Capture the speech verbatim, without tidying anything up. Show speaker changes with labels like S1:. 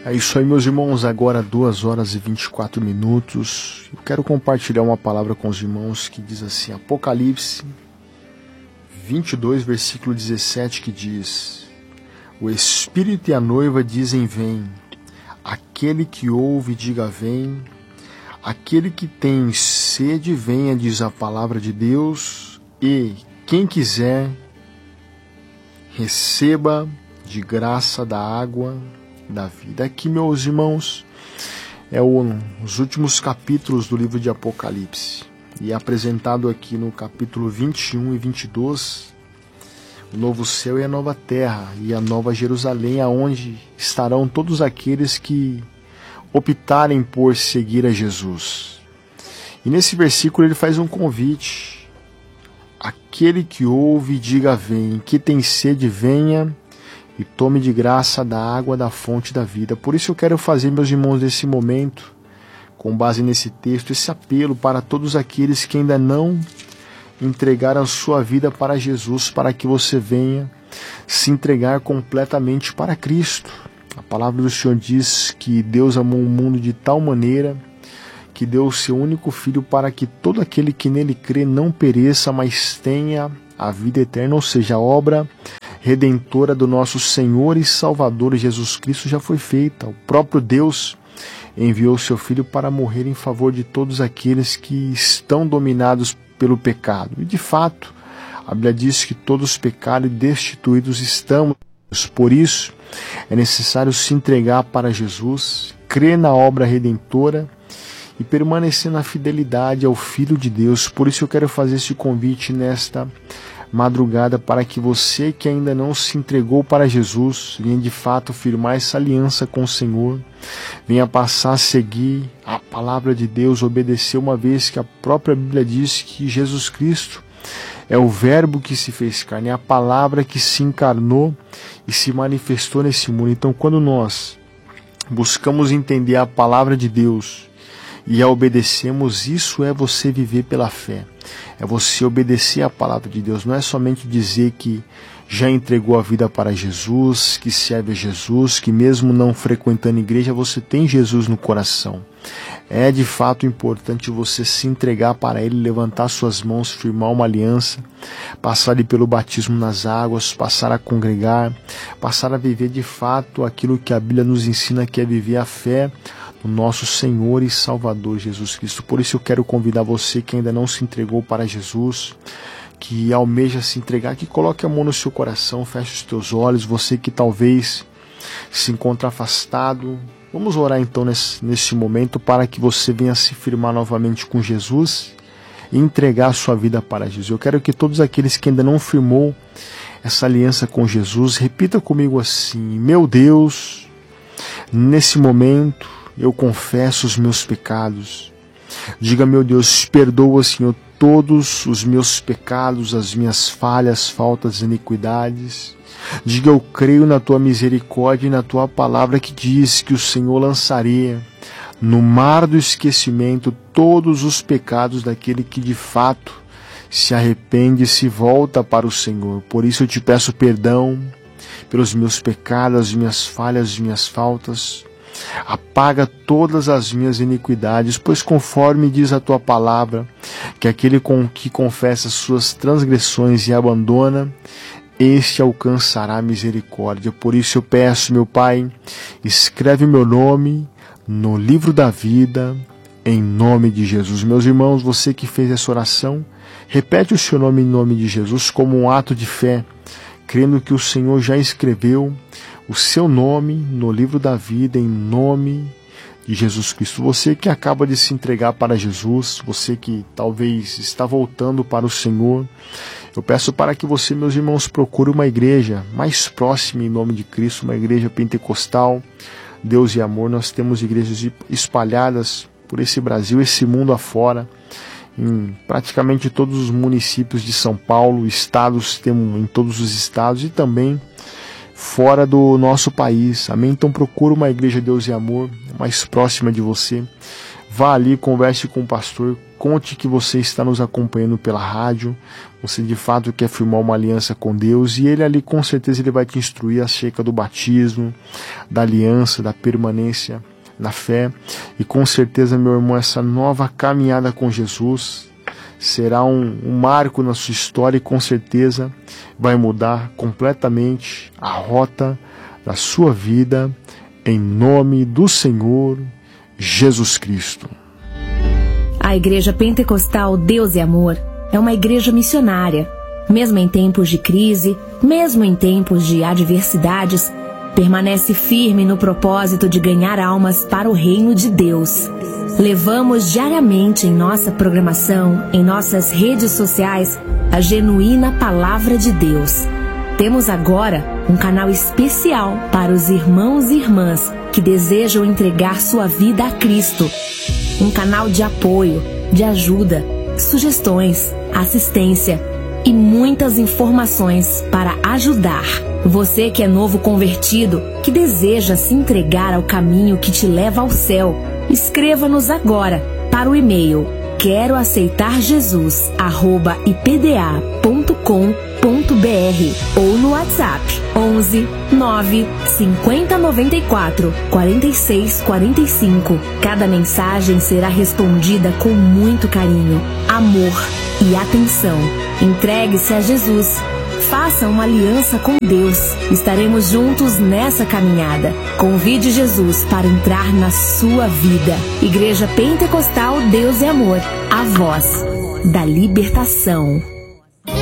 S1: É isso aí, meus irmãos, agora duas horas e vinte e quatro minutos. Eu quero compartilhar uma palavra com os irmãos que diz assim, Apocalipse vinte e dois, versículo dezessete, que diz: O Espírito e a noiva dizem vem, aquele que ouve diga vem, aquele que tem sede venha, diz a palavra de Deus, e quem quiser receba de graça da água da vida. Aqui, meus irmãos, é o, os últimos capítulos do livro de Apocalipse, e é apresentado aqui no capítulo vinte e um e vinte e dois o novo céu e a nova terra e a nova Jerusalém, aonde estarão todos aqueles que optarem por seguir a Jesus. E nesse versículo ele faz um convite: aquele que ouve diga vem, que tem sede venha e tome de graça da água da fonte da vida. Por isso eu quero fazer, meus irmãos, nesse momento, com base nesse texto, esse apelo para todos aqueles que ainda não entregaram sua vida para Jesus, para que você venha se entregar completamente para Cristo. A palavra do Senhor diz que Deus amou o mundo de tal maneira que deu o seu único Filho para que todo aquele que nele crê não pereça, mas tenha a vida eterna, ou seja, a obra redentora do nosso Senhor e Salvador Jesus Cristo já foi feita. O próprio Deus enviou seu Filho para morrer em favor de todos aqueles que estão dominados pelo pecado. E de fato, a Bíblia diz que todos pecaram e destituídos estamos. Por isso, é necessário se entregar para Jesus, crer na obra redentora e permanecer na fidelidade ao Filho de Deus. Por isso eu quero fazer esse convite nesta madrugada para que você que ainda não se entregou para Jesus venha de fato firmar essa aliança com o Senhor, venha passar a seguir a palavra de Deus, obedecer, uma vez que a própria Bíblia diz que Jesus Cristo é o verbo que se fez carne, é a palavra que se encarnou e se manifestou nesse mundo. Então, quando nós buscamos entender a palavra de Deus e a obedecemos, isso é você viver pela fé, é você obedecer a palavra de Deus. Não é somente dizer que já entregou a vida para Jesus, que serve a Jesus, que mesmo não frequentando igreja, você tem Jesus no coração. É de fato importante você se entregar para Ele, levantar suas mãos, firmar uma aliança, passar ali pelo batismo nas águas, passar a congregar, passar a viver de fato aquilo que a Bíblia nos ensina, que é viver a fé no nosso Senhor e Salvador Jesus Cristo. Por isso eu quero convidar você que ainda não se entregou para Jesus, que almeja se entregar, que coloque a mão no seu coração, feche os teus olhos. Você que talvez se encontra afastado, vamos orar então nesse, nesse momento para que você venha se firmar novamente com Jesus e entregar a sua vida para Jesus. Eu quero que todos aqueles que ainda não firmou essa aliança com Jesus, repita comigo assim: meu Deus, nesse momento eu confesso os meus pecados. Diga: meu Deus, perdoa, Senhor, todos os meus pecados, as minhas falhas, faltas, iniquidades. Diga: eu creio na tua misericórdia e na tua palavra que diz que o Senhor lançaria no mar do esquecimento todos os pecados daquele que de fato se arrepende e se volta para o Senhor. Por isso eu te peço perdão pelos meus pecados, as minhas falhas, as minhas faltas. Apaga todas as minhas iniquidades, pois conforme diz a tua palavra, que aquele com que confessa as suas transgressões e abandona, este alcançará misericórdia. Por isso eu peço, meu Pai, escreve meu nome no livro da vida, em nome de Jesus. Meus irmãos, você que fez essa oração, repete o seu nome em nome de Jesus como um ato de fé, crendo que o Senhor já escreveu o seu nome no livro da vida, em nome de Jesus Cristo. Você que acaba de se entregar para Jesus, você que talvez está voltando para o Senhor, eu peço para que você, meus irmãos, procure uma igreja mais próxima em nome de Cristo, uma igreja pentecostal, Deus e amor. Nós temos igrejas espalhadas por esse Brasil, esse mundo afora, em praticamente todos os municípios de São Paulo, estados, temos em todos os estados e também fora do nosso país, amém? Então procura uma igreja Deus e Amor mais próxima de você, vá ali, converse com o pastor, conte que você está nos acompanhando pela rádio, você de fato quer firmar uma aliança com Deus, e Ele ali com certeza ele vai te instruir acerca do batismo, da aliança, da permanência na fé. E com certeza, meu irmão, essa nova caminhada com Jesus será um, um marco na sua história, e com certeza vai mudar completamente a rota da sua vida, em nome do Senhor Jesus Cristo.
S2: A Igreja Pentecostal Deus e Amor é uma igreja missionária. Mesmo em tempos de crise, mesmo em tempos de adversidades, permanece firme no propósito de ganhar almas para o reino de Deus. Levamos diariamente em nossa programação, em nossas redes sociais, a genuína Palavra de Deus. Temos agora um canal especial para os irmãos e irmãs que desejam entregar sua vida a Cristo. Um canal de apoio, de ajuda, sugestões, assistência e muitas informações para ajudar. Você que é novo convertido, que deseja se entregar ao caminho que te leva ao céu, escreva-nos agora para o e-mail quero aceitar Jesus arroba i p d a ponto com ponto b r ou no WhatsApp onze nove cinquenta noventa e quatro quarenta e seis quarenta e cinco. Cada mensagem será respondida com muito carinho, amor e atenção. Entregue-se a Jesus. Faça uma aliança com Deus. Estaremos juntos nessa caminhada. Convide Jesus para entrar na sua vida. Igreja Pentecostal Deus e Amor, a voz da libertação.